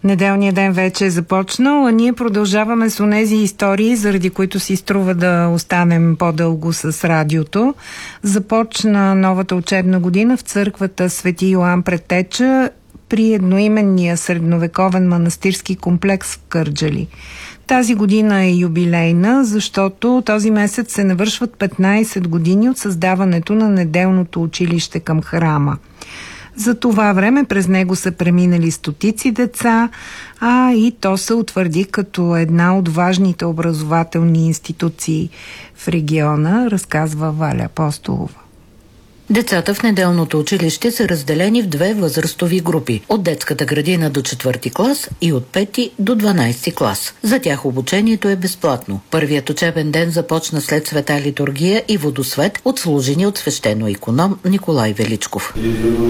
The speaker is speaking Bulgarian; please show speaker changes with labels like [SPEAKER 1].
[SPEAKER 1] Неделният ден вече е започнал, а ние продължаваме с онези истории, заради които си струва да останем по-дълго с радиото. Започна новата учебна година в църквата Свети Йоан Предтеча при едноименния средновековен манастирски комплекс в Кърджали. Тази година е юбилейна, защото този месец се навършват 15 години от създаването на неделното училище към храма. За това време през него са преминали стотици деца, а и то се утвърди като една от важните образователни институции в региона, разказва Валя Апостолова.
[SPEAKER 2] Децата в неделното училище са разделени в две възрастови групи – от детската градина до 4-ти клас и от 5-ти до 12-ти клас. За тях обучението е безплатно. Първият учебен ден започна след света литургия и водосвет, отслужени от свещено иконом Николай Величков.